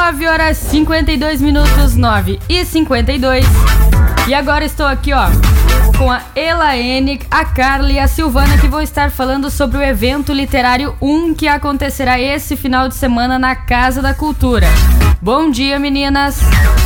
9 horas 52 minutos, 9h52. E agora estou aqui, com a Elaine, a Carla e a Silvana, que vão estar falando sobre o evento literário 1 que acontecerá esse final de semana na Casa da Cultura. Bom dia, meninas!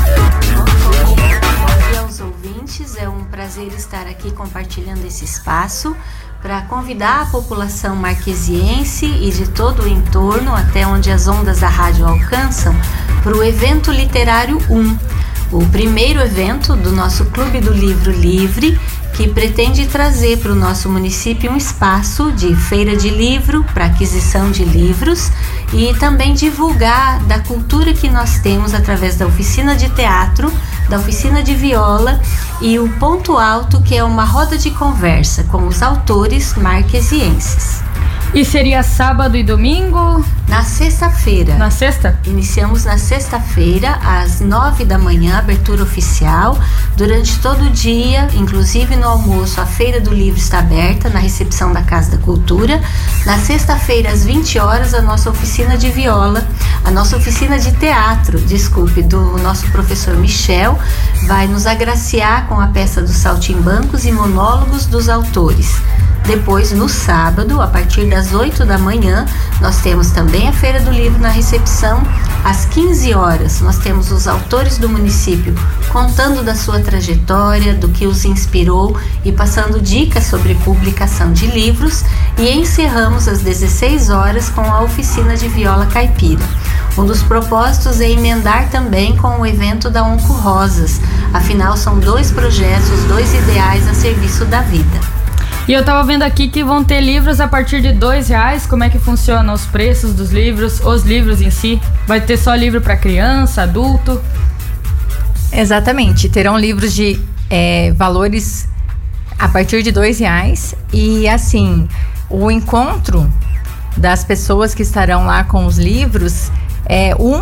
Bom dia aos ouvintes, é um prazer estar aqui compartilhando esse espaço para convidar a população marquesiense e de todo o entorno, até onde as ondas da rádio alcançam, para o evento literário 1, o primeiro evento do nosso Clube do Livro Livre, que pretende trazer para o nosso município um espaço de feira de livro, para aquisição de livros e também divulgar da cultura que nós temos através da oficina de teatro, da oficina de viola e o ponto alto, que é uma roda de conversa com os autores marquesienses. E seria sábado e domingo? Na sexta-feira. Na sexta? Iniciamos na sexta-feira, às 9 da manhã, abertura oficial. Durante todo o dia, inclusive no almoço, a Feira do Livro está aberta na recepção da Casa da Cultura. Na sexta-feira, às 20 horas, a nossa oficina de viola, a nossa oficina de teatro, do nosso professor Michel, vai nos agraciar com a peça dos Saltimbancos e monólogos dos autores. Depois, no sábado, a partir das 8 da manhã, nós temos também a Feira do Livro na recepção. Às 15 horas, nós temos os autores do município contando da sua trajetória, do que os inspirou e passando dicas sobre publicação de livros. E encerramos às 16 horas com a oficina de viola caipira. Um dos propósitos é emendar também com o evento da Onco Rosas. Afinal, são 2 projetos, 2 ideais a serviço da vida. E eu tava vendo aqui que vão ter livros a partir de R$2. Como é que funciona os preços dos livros, os livros em si? Vai ter só livro para criança, adulto? Exatamente, terão livros de valores a partir de R$2. E assim, o encontro das pessoas que estarão lá com os livros